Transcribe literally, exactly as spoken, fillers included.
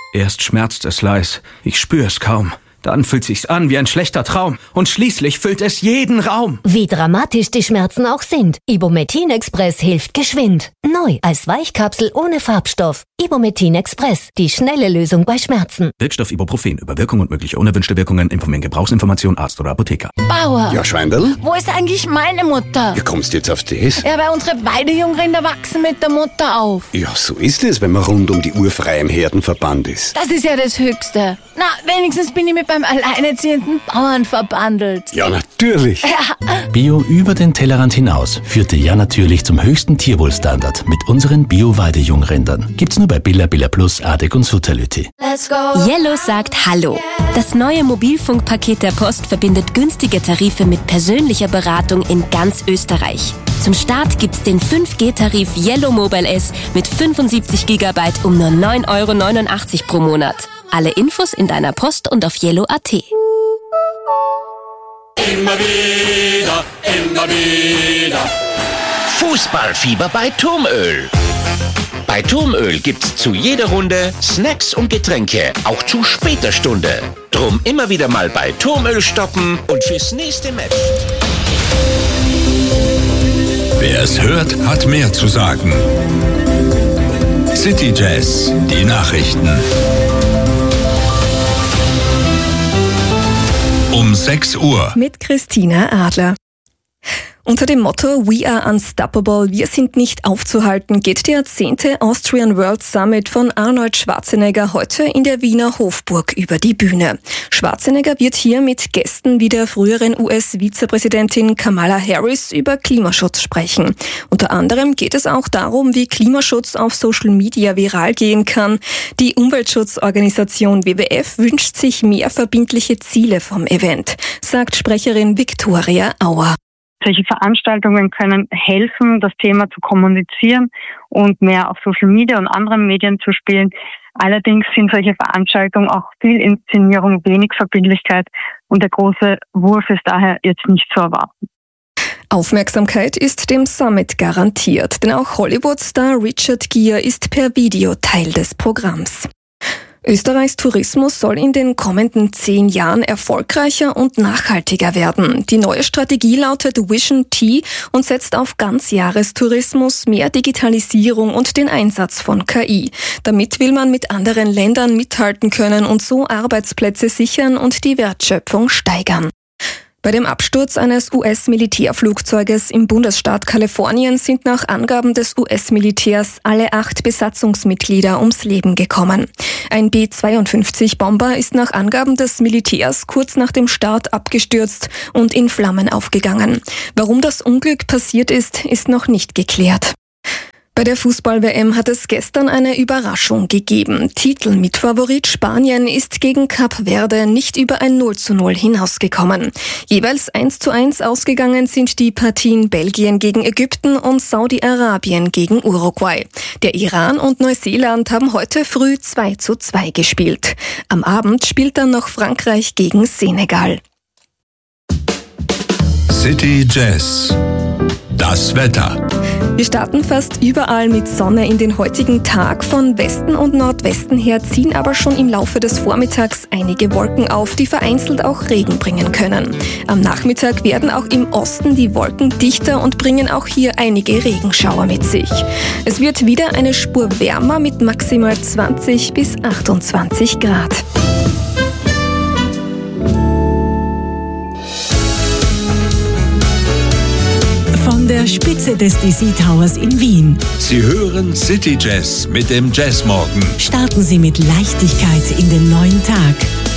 Erst schmerzt es leis, ich spür es kaum. Dann fühlt sich's an wie ein schlechter Traum. Und schließlich füllt es jeden Raum. Wie dramatisch die Schmerzen auch sind, Ibumetin Express hilft geschwind. Neu als Weichkapsel ohne Farbstoff. Ibumetin Express, die schnelle Lösung bei Schmerzen. Wirkstoff Ibuprofen. Über Wirkung und mögliche unerwünschte Wirkungen informieren Gebrauchsinformation Arzt oder Apotheker. Bauer! Ja, Schweindl? Wo ist eigentlich meine Mutter? Ja, kommst du jetzt auf das? Ja, weil unsere Weidejungrinder wachsen mit der Mutter auf. Ja, so ist es, wenn man rund um die Uhr frei im Herdenverband ist. Das ist ja das Höchste. Na, wenigstens bin ich mit beim alleinerziehenden Bauern verbandelt. Ja, natürlich. Ja. Bio über den Tellerrand hinaus führte ja natürlich zum höchsten Tierwohlstandard mit unseren Bio-Weidejungrindern. Gibt's nur bei Billa, Billa Plus, Adek und Sutterlütti. Yellow sagt Hallo. Das neue Mobilfunkpaket der Post verbindet günstige Tarife mit persönlicher Beratung in ganz Österreich. Zum Start gibt's den fünf G Tarif Yellow Mobile S mit fünfundsiebzig Gigabyte um nur neun Euro neunundachtzig pro Monat. Alle Infos in deiner Post und auf yellow punkt at. Immer wieder, immer wieder. Fußballfieber bei Turmöl. Bei Turmöl gibt's zu jeder Runde Snacks und Getränke, auch zu später Stunde. Drum immer wieder mal bei Turmöl stoppen und fürs nächste Match. Wer es hört, hat mehr zu sagen. City Jazz, die Nachrichten. Um sechs Uhr. Mit Christina Adler. Unter dem Motto We are unstoppable, wir sind nicht aufzuhalten, geht der zehnte Austrian World Summit von Arnold Schwarzenegger heute in der Wiener Hofburg über die Bühne. Schwarzenegger wird hier mit Gästen wie der früheren U S-Vizepräsidentin Kamala Harris über Klimaschutz sprechen. Unter anderem geht es auch darum, wie Klimaschutz auf Social Media viral gehen kann. Die Umweltschutzorganisation W W F wünscht sich mehr verbindliche Ziele vom Event, sagt Sprecherin Viktoria Auer. Solche Veranstaltungen können helfen, das Thema zu kommunizieren und mehr auf Social Media und anderen Medien zu spielen. Allerdings sind solche Veranstaltungen auch viel Inszenierung, wenig Verbindlichkeit und der große Wurf ist daher jetzt nicht zu erwarten. Aufmerksamkeit ist dem Summit garantiert, denn auch Hollywood-Star Richard Gere ist per Video Teil des Programms. Österreichs Tourismus soll in den kommenden zehn Jahren erfolgreicher und nachhaltiger werden. Die neue Strategie lautet Vision T und setzt auf Ganzjahrestourismus, mehr Digitalisierung und den Einsatz von K I. Damit will man mit anderen Ländern mithalten können und so Arbeitsplätze sichern und die Wertschöpfung steigern. Bei dem Absturz eines U S-Militärflugzeuges im Bundesstaat Kalifornien sind nach Angaben des U S-Militärs alle acht Besatzungsmitglieder ums Leben gekommen. Ein B zweiundfünfzig Bomber ist nach Angaben des Militärs kurz nach dem Start abgestürzt und in Flammen aufgegangen. Warum das Unglück passiert ist, ist noch nicht geklärt. Bei der Fußball-W M hat es gestern eine Überraschung gegeben. Titelmitfavorit Spanien ist gegen Kap Verde nicht über ein null zu null hinausgekommen. Jeweils eins zu eins ausgegangen sind die Partien Belgien gegen Ägypten und Saudi-Arabien gegen Uruguay. Der Iran und Neuseeland haben heute früh zwei zu zwei gespielt. Am Abend spielt dann noch Frankreich gegen Senegal. City Jazz. Das Wetter. Wir starten fast überall mit Sonne in den heutigen Tag. Von Westen und Nordwesten her ziehen aber schon im Laufe des Vormittags einige Wolken auf, die vereinzelt auch Regen bringen können. Am Nachmittag werden auch im Osten die Wolken dichter und bringen auch hier einige Regenschauer mit sich. Es wird wieder eine Spur wärmer mit maximal zwanzig bis achtundzwanzig Grad. Von der Spitze des D C Towers in Wien. Sie hören City Jazz mit dem Jazzmorgen. Starten Sie mit Leichtigkeit in den neuen Tag.